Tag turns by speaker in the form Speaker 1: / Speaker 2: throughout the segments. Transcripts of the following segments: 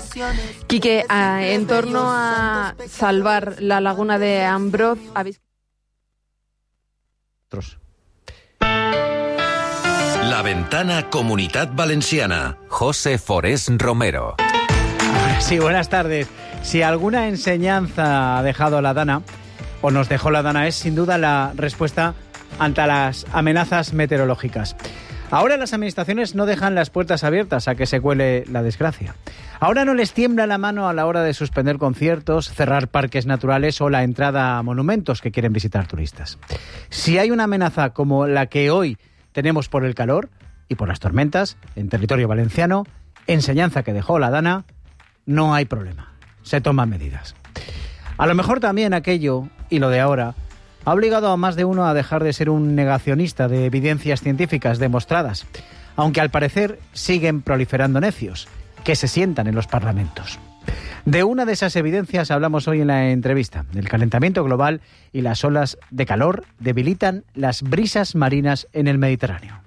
Speaker 1: Quique, en torno a salvar la laguna de Ambroz, habéis...
Speaker 2: La Ventana Comunitat Valenciana.
Speaker 3: José Forés Romero.
Speaker 4: Sí, buenas tardes. Si alguna enseñanza ha dejado la Dana, o nos dejó la Dana, es sin duda la respuesta ante las amenazas meteorológicas. Ahora las administraciones no dejan las puertas abiertas a que se cuele la desgracia. Ahora no les tiembla la mano a la hora de suspender conciertos, cerrar parques naturales o la entrada a monumentos que quieren visitar turistas. Si hay una amenaza como la que hoy tenemos por el calor y por las tormentas en territorio valenciano, enseñanza que dejó la Dana, no hay problema. Se toman medidas. A lo mejor también aquello, y lo de ahora, ha obligado a más de uno a dejar de ser un negacionista de evidencias científicas demostradas, aunque al parecer siguen proliferando necios que se sientan en los parlamentos. De una de esas evidencias hablamos hoy en la entrevista. El calentamiento global y las olas de calor debilitan las brisas marinas en el Mediterráneo.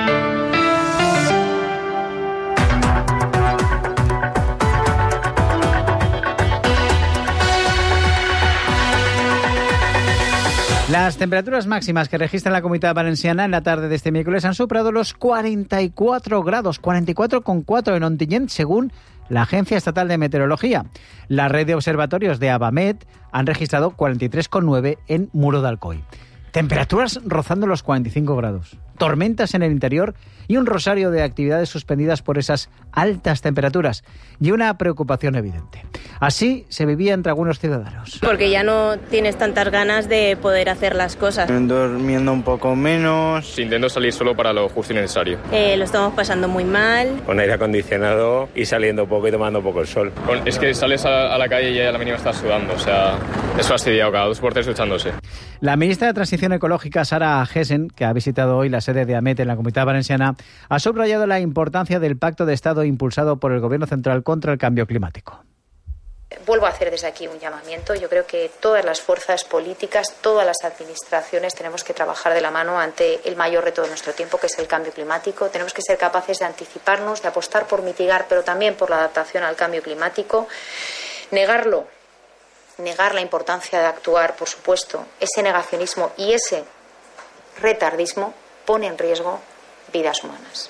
Speaker 4: Las temperaturas máximas que registra la Comunidad Valenciana en la tarde de este miércoles han superado los 44 grados, 44,4 en Ontinyent, según la Agencia Estatal de Meteorología. La red de observatorios de Abamet han registrado 43,9 en Muro de Alcoy. Temperaturas rozando los 45 grados, tormentas en el interior y un rosario de actividades suspendidas por esas altas temperaturas y una preocupación evidente. Así se vivía entre algunos ciudadanos.
Speaker 5: Porque ya no tienes tantas ganas de poder hacer las cosas.
Speaker 6: Durmiendo un poco menos.
Speaker 7: Intento salir solo para lo justo y necesario.
Speaker 5: Lo estamos pasando muy mal.
Speaker 8: Con aire acondicionado y saliendo poco y tomando poco el sol.
Speaker 7: Es que sales a la calle y ya a la mínima estás sudando, o sea, es fastidiado, cada 2 por 3 duchándose.
Speaker 4: La ministra de Transición Ecológica, Sara Gessen, que ha visitado hoy la sede de AMET en la Comunidad Valenciana, ha subrayado la importancia del Pacto de Estado impulsado por el Gobierno Central contra el cambio climático.
Speaker 9: Vuelvo a hacer desde aquí un llamamiento. Yo creo que todas las fuerzas políticas, todas las administraciones tenemos que trabajar de la mano ante el mayor reto de nuestro tiempo, que es el cambio climático. Tenemos que ser capaces de anticiparnos, de apostar por mitigar, pero también por la adaptación al cambio climático. Negar la importancia de actuar, por supuesto, ese negacionismo y ese retardismo pone en riesgo vidas humanas.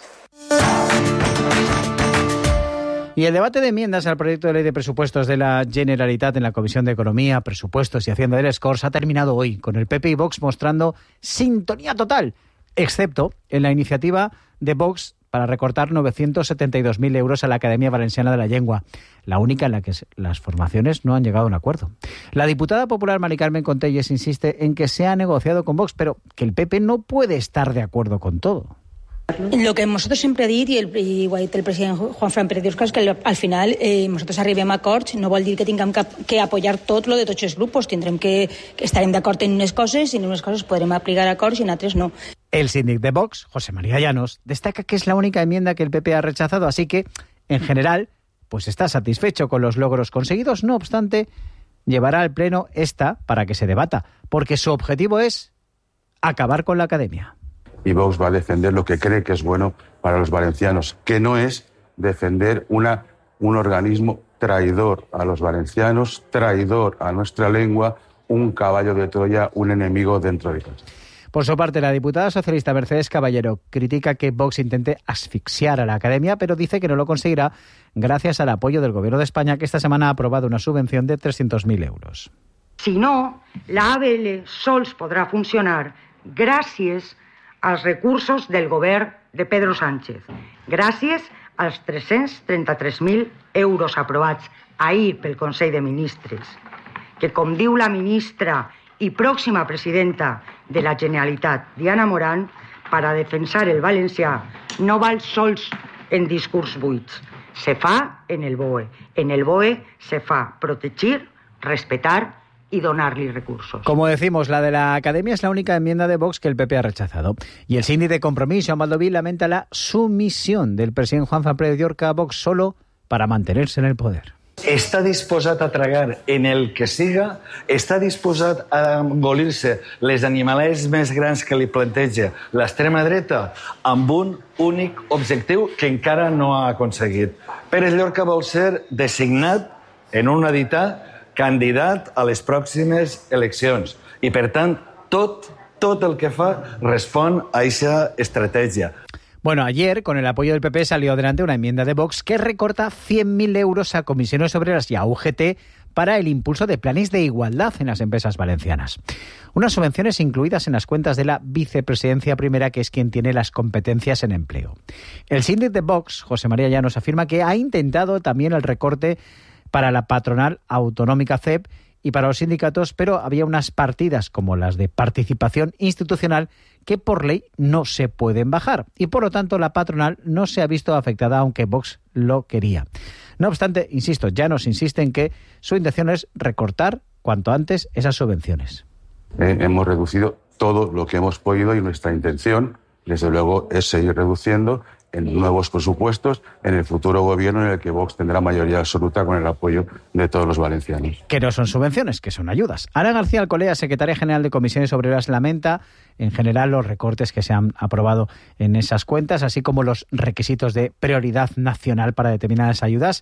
Speaker 4: Y el debate de enmiendas al proyecto de ley de presupuestos de la Generalitat en la Comisión de Economía, Presupuestos y Hacienda del Corts ha terminado hoy, con el PP y Vox mostrando sintonía total, excepto en la iniciativa de Vox para recortar 972.000 euros a la Academia Valenciana de la Llengua, la única en la que las formaciones no han llegado a un acuerdo. La diputada popular Mari Carmen Contelles insiste en que se ha negociado con Vox, pero que el PP no puede estar de acuerdo con todo.
Speaker 10: Lo que nosotros siempre he dit, i ho ha dit el president Juanfran Pérez Diosca, és que al final nosaltres arribem a acords, no vol dir que tinguem que apoyar tot lo de tots els grups, tindrem que estarem d'acord en unes coses i en unes coses podrem aplicar acords i en altres no.
Speaker 4: El síndic de Vox, José María Llanos, destaca que es la única enmienda que el PP ha rechazado, así que, en general, pues está satisfecho con los logros conseguidos. No obstante, llevará al Pleno esta para que se debata, porque su objetivo es acabar con la Academia.
Speaker 11: Y Vox va a defender lo que cree que es bueno para los valencianos, que no es defender un organismo traidor a los valencianos, traidor a nuestra lengua, un caballo de Troya, un enemigo dentro de casa.
Speaker 4: Por su parte, la diputada socialista Mercedes Caballero critica que Vox intente asfixiar a la Academia, pero dice que no lo conseguirá gracias al apoyo del Gobierno de España, que esta semana ha aprobado una subvención de 300.000 euros.
Speaker 12: Si no, la ABL sols podrà funcionar gràcies als recursos del govern de Pedro Sánchez, gràcies als 333.000 euros aprovats ahir pel Consell de Ministres, que, com diu la ministra i pròxima presidenta de la Generalitat, Diana Morant, per a defensar el valencià no val sols en discurs buits, se fa en el BOE. En el BOE se fa protegir, respetar y donarle recursos.
Speaker 4: Como decimos, la de la Academia es la única enmienda de Vox que el PP ha rechazado. Y el síndic de Compromís, Joan Baldoví, lamenta la sumisión del presidente Juanfran Pérez Diosca a Vox solo para mantenerse en el poder.
Speaker 13: està disposat a tragar en el que siga, està disposat a engolir-se les animalets més grans que li planteja l'extrema dreta amb un únic objectiu que encara no ha aconseguit. Pérez Llorca vol ser designat en un editat candidat a les pròximes eleccions i, per tant, tot el que fa respon a aquesta estratègia.
Speaker 4: Bueno, ayer, con el apoyo del PP, salió adelante una enmienda de Vox que recorta 100.000 euros a comisiones obreras y a UGT para el impulso de planes de igualdad en las empresas valencianas. Unas subvenciones incluidas en las cuentas de la vicepresidencia primera, que es quien tiene las competencias en empleo. El síndic de Vox, José María Llanos, afirma que ha intentado también el recorte para la patronal autonómica CEP y para los sindicatos, pero había unas partidas como las de participación institucional que por ley no se pueden bajar y por lo tanto la patronal no se ha visto afectada, aunque Vox lo quería. No obstante, insisto, Llanos insiste en que su intención es recortar cuanto antes esas subvenciones.
Speaker 11: Hemos reducido todo lo que hemos podido y nuestra intención, desde luego, es seguir reduciendo en nuevos presupuestos en el futuro gobierno en el que Vox tendrá mayoría absoluta con el apoyo de todos los valencianos.
Speaker 4: Que no son subvenciones, que son ayudas. Ana García Alcolea, secretaria general de Comisiones Obreras, lamenta en general los recortes que se han aprobado en esas cuentas, así como los requisitos de prioridad nacional para determinadas ayudas.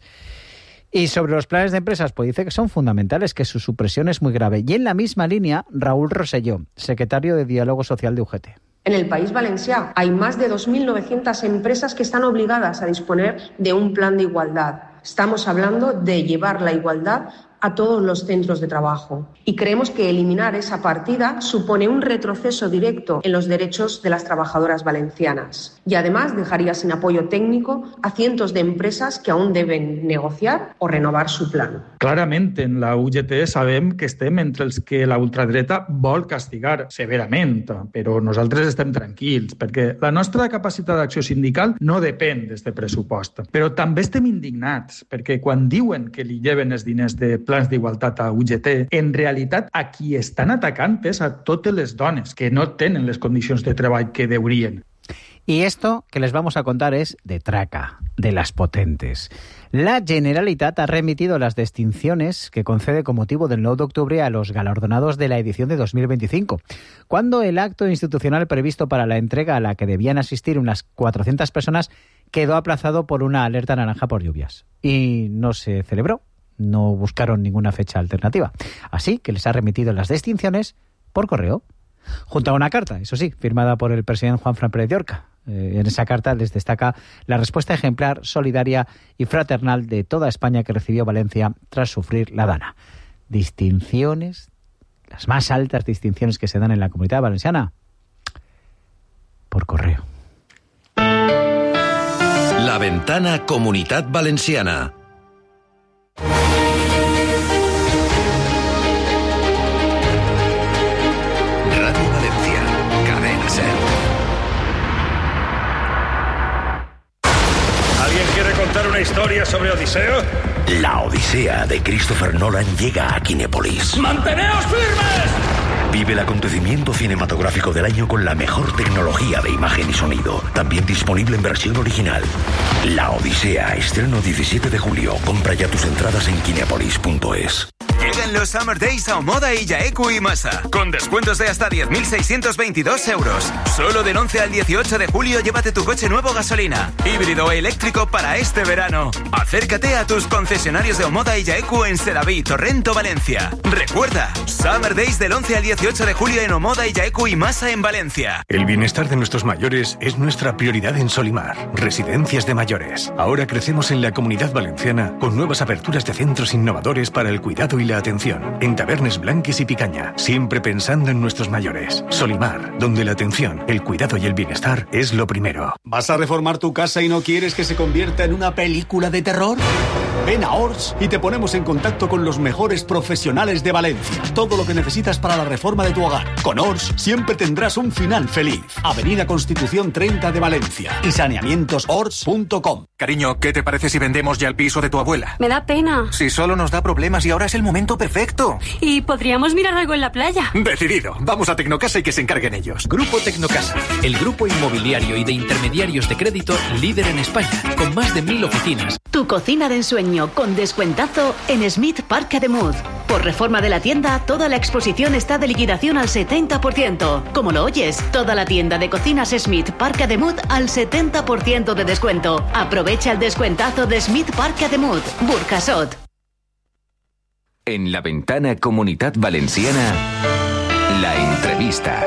Speaker 4: Y sobre los planes de empresas, pues dice que son fundamentales, que su supresión es muy grave. Y en la misma línea, Raúl Rosselló, secretario de Diálogo Social de UGT.
Speaker 14: En el País Valencià hay más de 2.900 empresas que están obligadas a disponer de un plan de igualdad. Estamos hablando de llevar la igualdad a todos los centros de trabajo. Y creemos que eliminar esa partida supone un retroceso directo en los derechos de las trabajadoras valencianas. Y además dejaría sin apoyo técnico a cientos de empresas que aún deben negociar o renovar su plan.
Speaker 15: Clarament, en la UGT sabem que estem entre els que la ultradreta vol castigar severament, però nosaltres estem tranquils, perquè la nostra capacitat d'acció sindical no depèn d'aquest pressupost. Però també estem indignats, perquè quan diuen que li lleven els diners de plans d'igualtat a UGT, en realitat a qui estan atacant és a totes les dones que no tenen les condicions de treball que deurien.
Speaker 4: Y esto que les vamos a contar es de traca, de las potentes. La Generalitat ha remitido las distinciones que concede con motivo del 9 de octubre a los galardonados de la edición de 2025, cuando el acto institucional previsto para la entrega a la que debían asistir unas 400 personas quedó aplazado por una alerta naranja por lluvias. Y no se celebró, no buscaron ninguna fecha alternativa. Así que les ha remitido las distinciones por correo, junto a una carta, eso sí, firmada por el presidente Juanfran Pérez Llorca. En esa carta les destaca la respuesta ejemplar, solidaria y fraternal de toda España que recibió Valencia tras sufrir la Dana. Distinciones, las más altas distinciones que se dan en la Comunidad Valenciana, por correo.
Speaker 2: La Ventana Comunitat Valenciana. Radio Valencia, Cadena Ser.
Speaker 16: ¿Alguien quiere contar una historia sobre Odiseo?
Speaker 17: La Odisea de Christopher Nolan llega a Kinépolis.
Speaker 16: ¡Manteneos firmes!
Speaker 17: Vive el acontecimiento cinematográfico del año con la mejor tecnología de imagen y sonido. También disponible en versión original. La Odisea, estreno 17 de julio. Compra ya tus entradas en kinepolis.es.
Speaker 18: Llegan los Summer Days a Omoda y Yaeku y Masa, con descuentos de hasta 10.622 euros. Solo del 11 al 18 de julio llévate tu coche nuevo gasolina, híbrido o eléctrico para este verano. Acércate a tus concesionarios de Omoda y Yaeku en Sedaví, Torrento, Valencia. Recuerda, Summer Days del 11 al 18 de julio en Omoda y Yaeku y Masa en Valencia.
Speaker 19: El bienestar de nuestros mayores es nuestra prioridad en Solimar, Residencias de Mayores. Ahora crecemos en la Comunidad Valenciana con nuevas aperturas de centros innovadores para el cuidado y la atención, en Tabernes Blanques y Picaña, siempre pensando en nuestros mayores. Solimar, donde la atención, el cuidado y el bienestar es lo primero.
Speaker 20: ¿Vas a reformar tu casa y no quieres que se convierta en una película de terror? Ven a Ors y te ponemos en contacto con los mejores profesionales de Valencia. Todo lo que necesitas para la reforma de tu hogar. Con Ors siempre tendrás un final feliz. Avenida Constitución 30 de Valencia y saneamientosors.com.
Speaker 21: Cariño, ¿qué te parece si vendemos ya el piso de tu abuela?
Speaker 22: Me da pena.
Speaker 21: Si solo nos da problemas y ahora es el momento perfecto.
Speaker 22: Y podríamos mirar algo en la playa.
Speaker 21: Decidido. Vamos a Tecnocasa y que se encarguen ellos.
Speaker 23: Grupo Tecnocasa, el grupo inmobiliario y de intermediarios de crédito líder en España, con más de 1.000 oficinas.
Speaker 24: Tu cocina de ensueño.
Speaker 1: sueño con descuentazo en Smith Parc Ademuz. Por reforma de la tienda, toda la exposición está de liquidación al 70%. Como lo oyes, toda la tienda de cocinas Smith Parc Ademuz al 70% de descuento. Aprovecha el descuentazo de Smith Parc Ademuz, Burjasot.
Speaker 2: En La Ventana Comunitat Valenciana, la entrevista.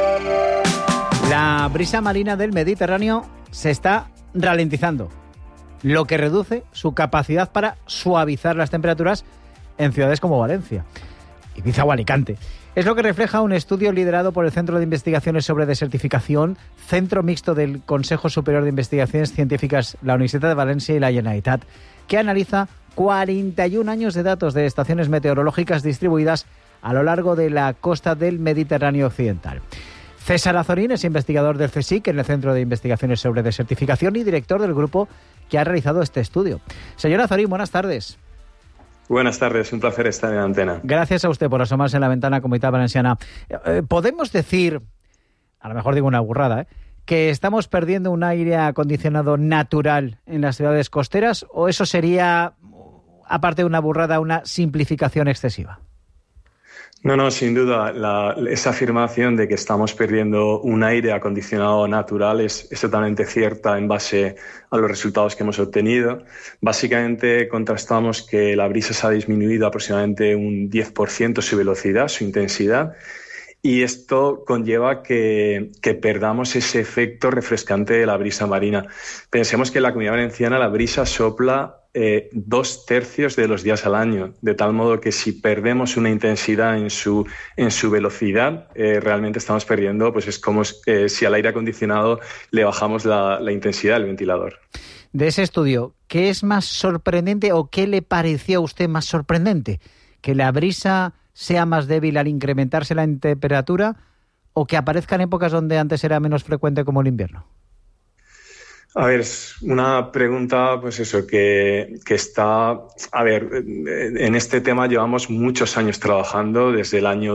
Speaker 4: La brisa marina del Mediterráneo se está ralentizando, lo que reduce su capacidad para suavizar las temperaturas en ciudades como Valencia, Ibiza o Alicante. Es lo que refleja un estudio liderado por el Centro de Investigaciones sobre Desertificación, Centro Mixto del Consejo Superior de Investigaciones Científicas, la Universidad de Valencia y la Generalitat, que analiza 41 años de datos de estaciones meteorológicas distribuidas a lo largo de la costa del Mediterráneo occidental. César Azorín es investigador del CSIC en el Centro de Investigaciones sobre Desertificación y director del grupo que ha realizado este estudio. Señor Azorín, buenas tardes.
Speaker 3: Buenas tardes, un placer estar en antena.
Speaker 4: Gracias a usted por asomarse en La Ventana Comunitat Valenciana. ¿Podemos decir, a lo mejor digo una burrada, que estamos perdiendo un aire acondicionado natural en las ciudades costeras, o eso sería, aparte de una burrada, una simplificación excesiva?
Speaker 3: No, sin duda, esa afirmación de que estamos perdiendo un aire acondicionado natural es totalmente cierta en base a los resultados que hemos obtenido. Básicamente contrastamos que la brisa se ha disminuido aproximadamente un 10% su velocidad, su intensidad, y esto conlleva que perdamos ese efecto refrescante de la brisa marina. Pensemos que en la Comunidad Valenciana la brisa sopla 2/3 de los días al año, de tal modo que si perdemos una intensidad en su velocidad, realmente estamos perdiendo, pues es como si al aire acondicionado le bajamos la intensidad del ventilador.
Speaker 4: De ese estudio, ¿qué es más sorprendente o qué le pareció a usted más sorprendente? ¿Que la brisa sea más débil al incrementarse la temperatura o que aparezca en épocas donde antes era menos frecuente como el invierno?
Speaker 3: A ver, es una pregunta, pues eso, que está... A ver, en este tema llevamos muchos años trabajando, desde el año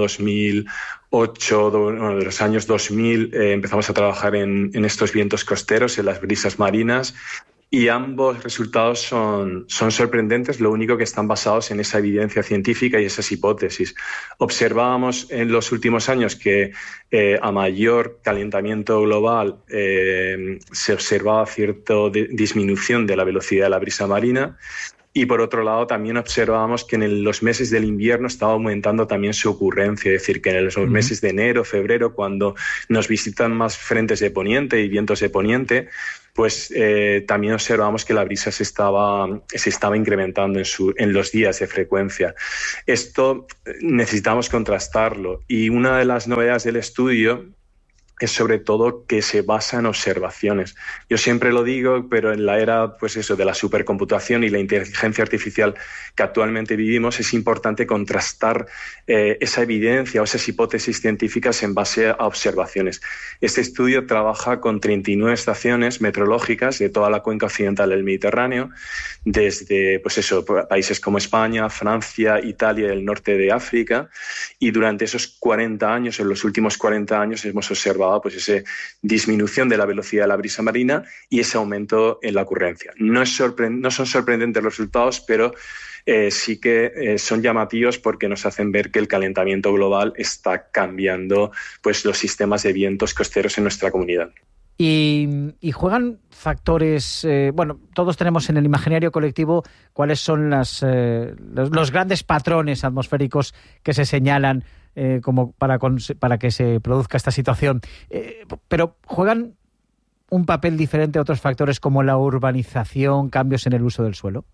Speaker 3: 2008, de los años 2000, empezamos a trabajar en estos vientos costeros, en las brisas marinas, y ambos resultados son sorprendentes, lo único que están basados en esa evidencia científica y esas hipótesis. Observábamos en los últimos años que a mayor calentamiento global se observaba cierta disminución de la velocidad de la brisa marina. Y por otro lado, también observábamos que en los meses del invierno estaba aumentando también su ocurrencia, es decir, que en los meses de enero, febrero, cuando nos visitan más frentes de poniente y vientos de poniente, pues también observamos que la brisa se estaba incrementando en los días de frecuencia. Esto necesitamos contrastarlo, y una de las novedades del estudio es sobre todo que se basa en observaciones. Yo siempre lo digo, pero en la era, pues eso, de la supercomputación y la inteligencia artificial que actualmente vivimos, es importante contrastar esa evidencia o esas hipótesis científicas en base a observaciones. Este estudio trabaja con 39 estaciones meteorológicas de toda la cuenca occidental del Mediterráneo, desde, pues eso, países como España, Francia, Italia y el norte de África, y durante esos 40 años, en los últimos 40 años, hemos observado pues esa disminución de la velocidad de la brisa marina y ese aumento en la ocurrencia. No son sorprendentes los resultados, pero sí que son llamativos porque nos hacen ver que el calentamiento global está cambiando pues los sistemas de vientos costeros en nuestra comunidad.
Speaker 4: Y juegan factores, todos tenemos en el imaginario colectivo cuáles son los grandes patrones atmosféricos que se señalan como para que se produzca esta situación. Pero juegan un papel diferente a otros factores como la urbanización, cambios en el uso del suelo.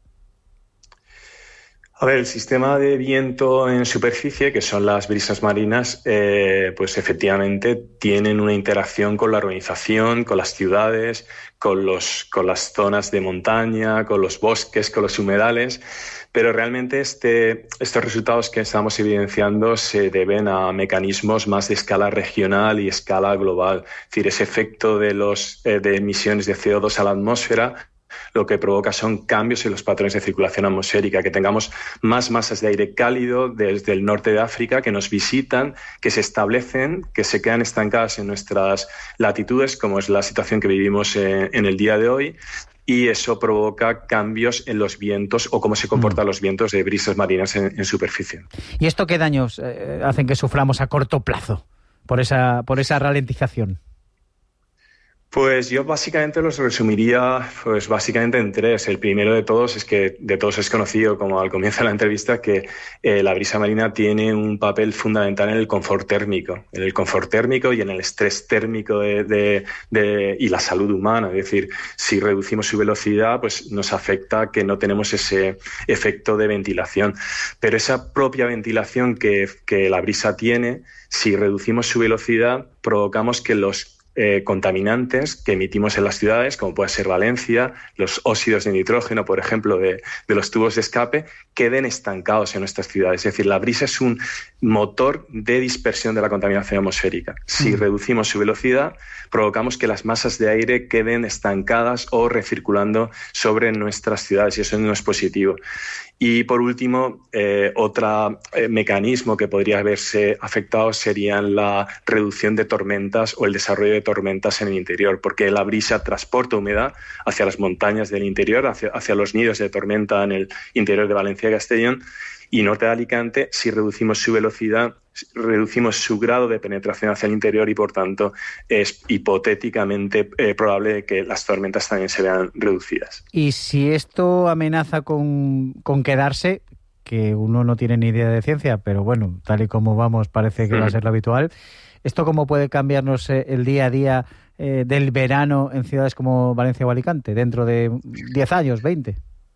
Speaker 3: A ver, el sistema de viento en superficie, que son las brisas marinas, pues efectivamente tienen una interacción con la urbanización, con las ciudades, con las zonas de montaña, con los bosques, con los humedales, pero realmente estos resultados que estamos evidenciando se deben a mecanismos más de escala regional y escala global. Es decir, ese efecto de emisiones de CO2 a la atmósfera lo que provoca son cambios en los patrones de circulación atmosférica, que tengamos más masas de aire cálido desde el norte de África que nos visitan, que se establecen, que se quedan estancadas en nuestras latitudes, como es la situación que vivimos en el día de hoy, y eso provoca cambios en los vientos o cómo se comportan los vientos de brisas marinas en superficie.
Speaker 4: ¿Y esto qué daños hacen que suframos a corto plazo por esa ralentización?
Speaker 3: Pues yo básicamente los resumiría básicamente en 3. El primero de todos es que de todos es conocido, como al comienzo de la entrevista, que la brisa marina tiene un papel fundamental en el confort térmico, y en el estrés térmico y la salud humana. Es decir, si reducimos su velocidad, pues nos afecta que no tenemos ese efecto de ventilación. Pero esa propia ventilación que la brisa tiene, si reducimos su velocidad, provocamos que los contaminantes que emitimos en las ciudades, como puede ser Valencia, los óxidos de nitrógeno, por ejemplo, de los tubos de escape, queden estancados en nuestras ciudades. Es decir, la brisa es un motor de dispersión de la contaminación atmosférica. Si reducimos su velocidad, provocamos que las masas de aire queden estancadas o recirculando sobre nuestras ciudades, y eso no es positivo. Y por último, otro mecanismo que podría haberse afectado sería la reducción de tormentas o el desarrollo de tormentas en el interior, porque la brisa transporta humedad hacia las montañas del interior, hacia los nidos de tormenta en el interior de Valencia y Castellón y norte de Alicante. Si reducimos su velocidad, reducimos su grado de penetración hacia el interior y, por tanto, es hipotéticamente probable que las tormentas también se vean reducidas.
Speaker 4: Y si esto amenaza con quedarse, que uno no tiene ni idea de ciencia, pero bueno, tal y como vamos parece que va a ser lo habitual, ¿esto cómo puede cambiarnos el día a día del verano en ciudades como Valencia o Alicante dentro de 10 años, 20?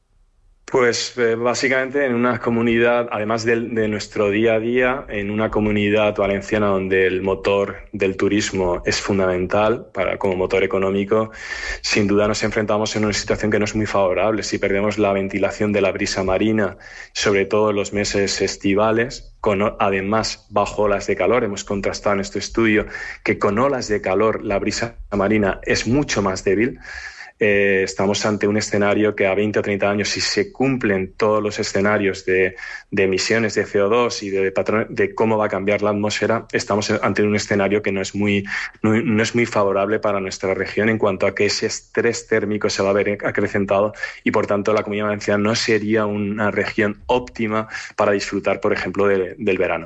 Speaker 3: Pues básicamente en una comunidad, además de nuestro día a día, en una comunidad valenciana donde el motor del turismo es fundamental como motor económico, sin duda nos enfrentamos en una situación que no es muy favorable. Si perdemos la ventilación de la brisa marina, sobre todo en los meses estivales, además bajo olas de calor, hemos contrastado en este estudio que con olas de calor la brisa marina es mucho más débil. Estamos ante un escenario que a 20 o 30 años, si se cumplen todos los escenarios de emisiones de CO2 y de cómo va a cambiar la atmósfera, estamos ante un escenario que no es muy favorable para nuestra región en cuanto a que ese estrés térmico se va a ver acrecentado y, por tanto, la Comunidad Valenciana no sería una región óptima para disfrutar, por ejemplo, del verano.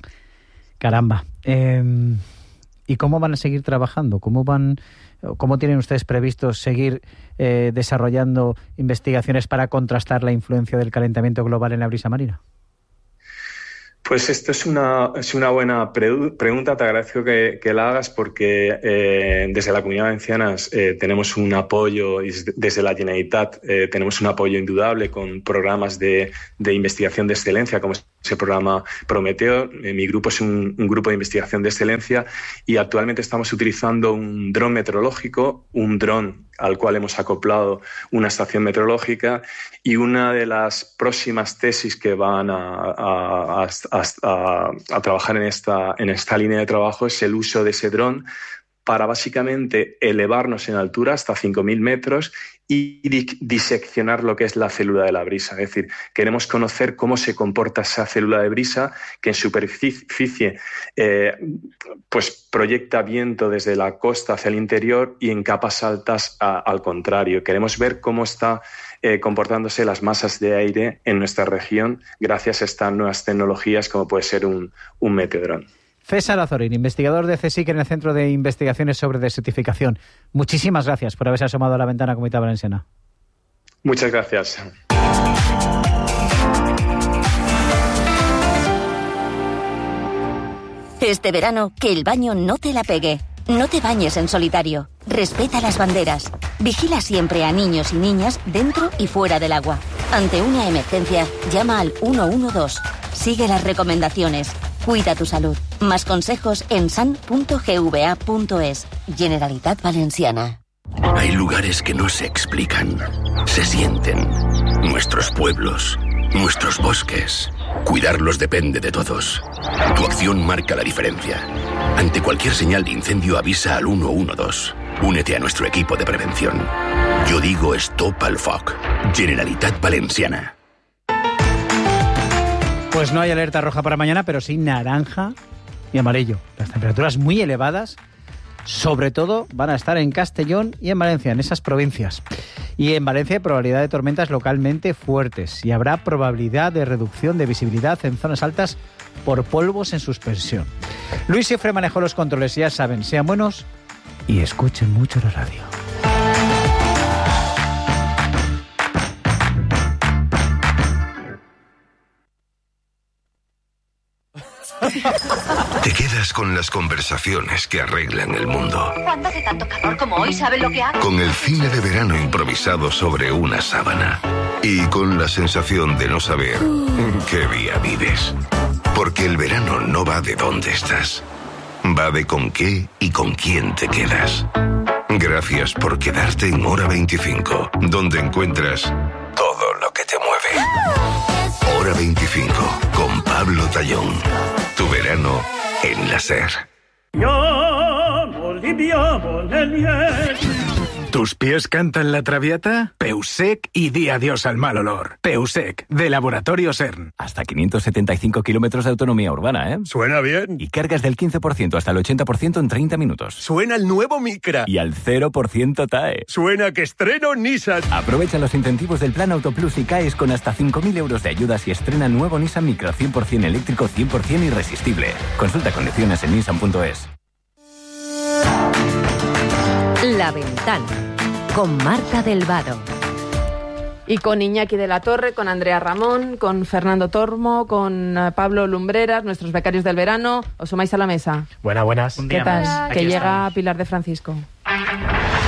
Speaker 4: Caramba. ¿Y cómo van a seguir trabajando? ¿Cómo tienen ustedes previsto seguir desarrollando investigaciones para contrastar la influencia del calentamiento global en la brisa marina?
Speaker 3: Pues esto es una buena pregunta. Te agradezco que la hagas porque desde la Comunidad Valenciana tenemos un apoyo, y desde la Generalitat tenemos un apoyo indudable con programas de investigación de excelencia, como es el programa Prometeo. Mi grupo es un grupo de investigación de excelencia y actualmente estamos utilizando un dron meteorológico, un dron al cual hemos acoplado una estación meteorológica, y una de las próximas tesis que van a trabajar en esta línea de trabajo es el uso de ese dron para básicamente elevarnos en altura hasta 5.000 metros y diseccionar lo que es la célula de la brisa. Es decir, queremos conocer cómo se comporta esa célula de brisa que en superficie pues proyecta viento desde la costa hacia el interior y en capas altas al contrario. Queremos ver cómo está comportándose las masas de aire en nuestra región gracias a estas nuevas tecnologías como puede ser un meteodrón.
Speaker 4: César Azorín, investigador de CSIC en el Centro de Investigaciones sobre Desertificación. Muchísimas gracias por haberse asomado a la ventana Comunidad Valenciana.
Speaker 3: Muchas gracias.
Speaker 5: Este verano, que el baño no te la pegue. No te bañes en solitario. Respeta las banderas. Vigila siempre a niños y niñas dentro y fuera del agua. Ante una emergencia, llama al 112. Sigue las recomendaciones. Cuida tu salud. Más consejos en san.gva.es. Generalitat Valenciana.
Speaker 17: Hay lugares que no se explican, se sienten. Nuestros pueblos, nuestros bosques. Cuidarlos depende de todos. Tu acción marca la diferencia. Ante cualquier señal de incendio, avisa al 112. Únete a nuestro equipo de prevención. Yo digo Stop al Foc. Generalitat Valenciana.
Speaker 4: Pues no hay alerta roja para mañana, pero sí naranja y amarillo. Las temperaturas muy elevadas, sobre todo van a estar en Castellón y en Valencia, en esas provincias. Y en Valencia hay probabilidad de tormentas localmente fuertes y habrá probabilidad de reducción de visibilidad en zonas altas por polvos en suspensión. Luis Ifre manejó los controles, ya saben, sean buenos y escuchen mucho la radio.
Speaker 6: Te quedas con las conversaciones que arreglan el mundo.
Speaker 7: ¿Cuándo hace tanto calor como hoy? ¿Saben lo que hago?
Speaker 6: Con el cine de verano improvisado sobre una sábana. Y con la sensación de no saber en qué día vives. Porque el verano no va de dónde estás. Va de con qué y con quién te quedas. Gracias por quedarte en Hora 25, donde encuentras todo lo que te mueve. Hora 25, con Pablo Tallón. Tu verano en la SER.
Speaker 21: ¿Tus pies cantan la traviata? Peusec y di adiós al mal olor. Peusec, de Laboratorio CERN.
Speaker 8: Hasta 575 kilómetros de autonomía urbana, ¿eh?
Speaker 21: Suena bien.
Speaker 8: Y cargas del 15% hasta el 80% en 30 minutos.
Speaker 21: Suena el nuevo Micra.
Speaker 8: Y al 0% TAE.
Speaker 21: Suena que estreno Nissan.
Speaker 8: Aprovecha los incentivos del Plan Autoplus y caes con hasta 5.000 euros de ayudas y estrena nuevo Nissan Micra 100% eléctrico, 100% irresistible. Consulta condiciones en nissan.es.
Speaker 24: La Ventana, con Marta del Vado.
Speaker 25: Y con Iñaki de la Torre, con Andrea Ramón, con Fernando Tormo, con Pablo Lumbreras, nuestros becarios del verano. ¿Os sumáis a la mesa?
Speaker 26: Buenas.
Speaker 25: ¿Qué tal? Que llega Pilar de Francisco.